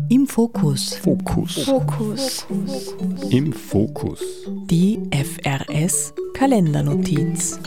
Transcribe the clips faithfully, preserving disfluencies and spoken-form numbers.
Im Fokus. Fokus. Fokus. Im Fokus. Die F R S Kalendernotiz.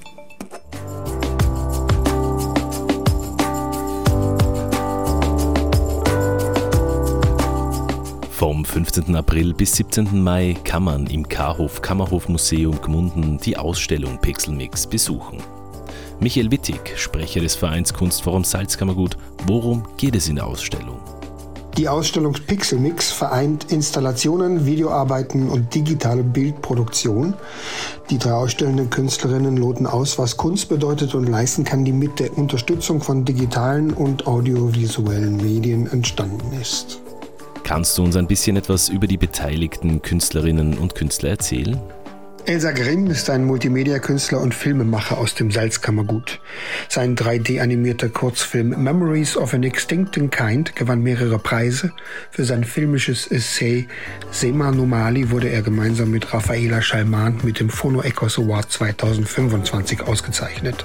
Vom fünfzehnten April bis siebzehnten Mai kann man im Karhof Kammerhofmuseum Gmunden die Ausstellung Pixelmix besuchen. Michael Wittig, Sprecher des Vereins Kunstforum Salzkammergut, worum geht es in der Ausstellung? Die Ausstellung Pixelmix vereint Installationen, Videoarbeiten und digitale Bildproduktion. Die drei ausstellenden Künstlerinnen loten aus, was Kunst bedeutet und leisten kann, die mit der Unterstützung von digitalen und audiovisuellen Medien entstanden ist. Kannst du uns ein bisschen etwas über die beteiligten Künstlerinnen und Künstler erzählen? Elsa Grimm ist ein Multimedia-Künstler und Filmemacher aus dem Salzkammergut. Sein drei D-animierter Kurzfilm Memories of an Extincting Kind gewann mehrere Preise. Für sein filmisches Essay Sema Nomali wurde er gemeinsam mit Raffaela Schalman mit dem Phono Echoes Award zweitausendfünfundzwanzig ausgezeichnet.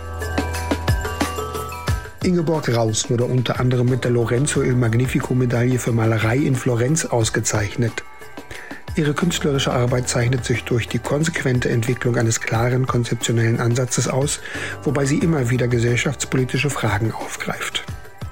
Ingeborg Raus wurde unter anderem mit der Lorenzo il Magnifico-Medaille für Malerei in Florenz ausgezeichnet. Ihre künstlerische Arbeit zeichnet sich durch die konsequente Entwicklung eines klaren konzeptionellen Ansatzes aus, wobei sie immer wieder gesellschaftspolitische Fragen aufgreift.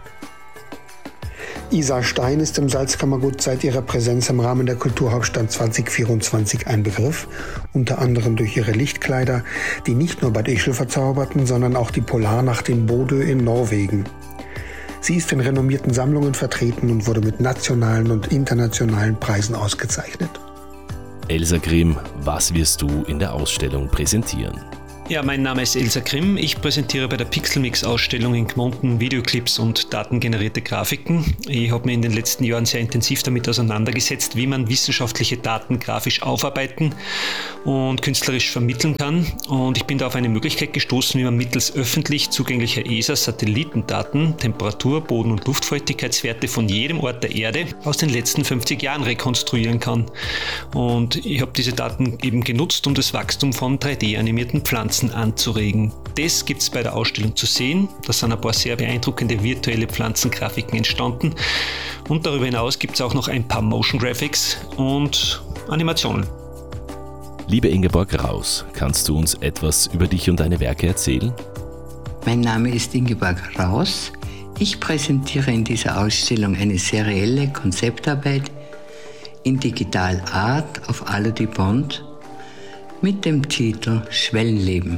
Isa Stein ist im Salzkammergut seit ihrer Präsenz im Rahmen der Kulturhauptstadt zwanzig vierundzwanzig ein Begriff, unter anderem durch ihre Lichtkleider, die nicht nur Bad Ischl verzauberten, sondern auch die Polarnacht in Bodø in Norwegen. Sie ist in renommierten Sammlungen vertreten und wurde mit nationalen und internationalen Preisen ausgezeichnet. Elsa Grimm, was wirst du in der Ausstellung präsentieren? Ja, mein Name ist Elsa Grimm. Ich präsentiere bei der Pixelmix-Ausstellung in Gmunden Videoclips und datengenerierte Grafiken. Ich habe mich in den letzten Jahren sehr intensiv damit auseinandergesetzt, wie man wissenschaftliche Daten grafisch aufarbeiten und künstlerisch vermitteln kann. Und ich bin da auf eine Möglichkeit gestoßen, wie man mittels öffentlich zugänglicher E S A-Satellitendaten Temperatur-, Boden- und Luftfeuchtigkeitswerte von jedem Ort der Erde aus den letzten fünfzig Jahren rekonstruieren kann. Und ich habe diese Daten eben genutzt, um das Wachstum von drei D-animierten Pflanzen anzuregen. Das gibt es bei der Ausstellung zu sehen. Da sind ein paar sehr beeindruckende virtuelle Pflanzengrafiken entstanden. Und darüber hinaus gibt es auch noch ein paar Motion Graphics und Animationen. Liebe Ingeborg Raus, kannst du uns etwas über dich und deine Werke erzählen? Mein Name ist Ingeborg Raus. Ich präsentiere in dieser Ausstellung eine serielle Konzeptarbeit in Digitalart auf Alu di Bond mit dem Titel Schwellenleben.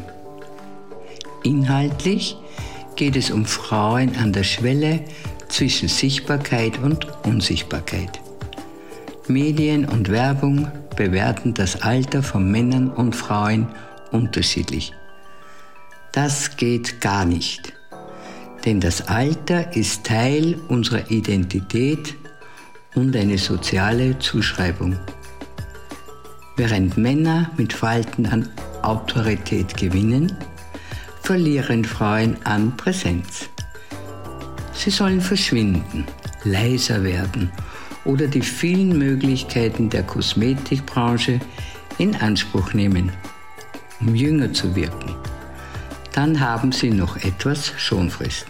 Inhaltlich geht es um Frauen an der Schwelle zwischen Sichtbarkeit und Unsichtbarkeit. Medien und Werbung bewerten das Alter von Männern und Frauen unterschiedlich. Das geht gar nicht, denn das Alter ist Teil unserer Identität und eine soziale Zuschreibung. Während Männer mit Falten an Autorität gewinnen, verlieren Frauen an Präsenz. Sie sollen verschwinden, leiser werden oder die vielen Möglichkeiten der Kosmetikbranche in Anspruch nehmen, um jünger zu wirken. Dann haben sie noch etwas Schonfrist.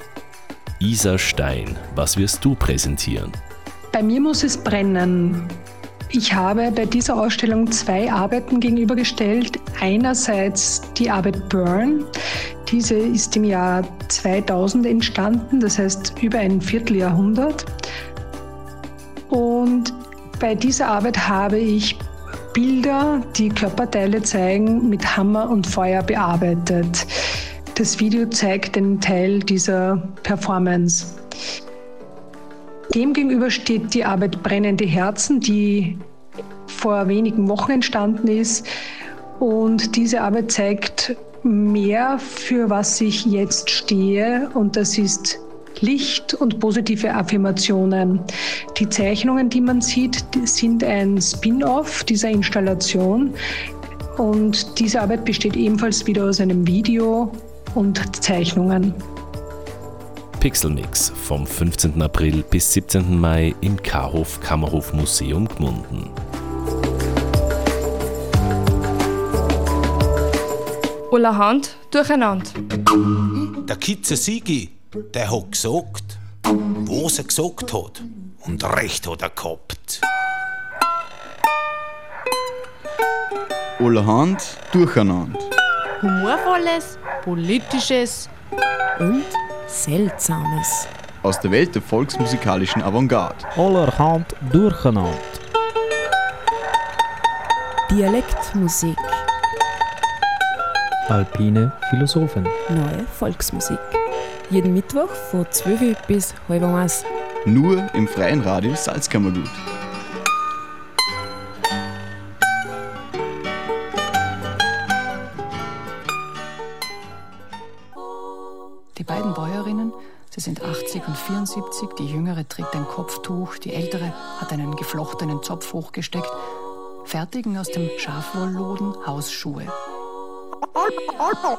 Isa Stein, was wirst du präsentieren? Bei mir muss es brennen. Ich habe bei dieser Ausstellung zwei Arbeiten gegenübergestellt. Einerseits die Arbeit Burn. Diese ist im Jahr zweitausend entstanden, das heißt über ein Vierteljahrhundert. Und bei dieser Arbeit habe ich Bilder, die Körperteile zeigen, mit Hammer und Feuer bearbeitet. Das Video zeigt einen Teil dieser Performance. Demgegenüber steht die Arbeit Brennende Herzen, die vor wenigen Wochen entstanden ist. Und diese Arbeit zeigt mehr, für was ich jetzt stehe. Und das ist Licht und positive Affirmationen. Die Zeichnungen, die man sieht, sind ein Spin-off dieser Installation. Und diese Arbeit besteht ebenfalls wieder aus einem Video und Zeichnungen. Pixelmix vom fünfzehnten April bis siebzehnten Mai im Karhof Kammerhofmuseum Gmunden. Allerhand durcheinander. Der Kitze Sigi, der hat gesagt, was er gesagt hat. Und recht hat er gehabt. Allerhand durcheinander. Humorvolles, Politisches und Seltsames. Aus der Welt der volksmusikalischen Avantgarde. Allerhand durcheinander. Dialektmusik. Alpine Philosophen. Neue Volksmusik. Jeden Mittwoch von zwölf bis halb eins. Nur im freien Radio Salzkammergut. Die beiden Bäuerinnen, sie sind achtzig und vierundsiebzig, die jüngere trägt ein Kopftuch, die ältere hat einen geflochtenen Zopf hochgesteckt, fertigen aus dem Schafwollloden Hausschuhe.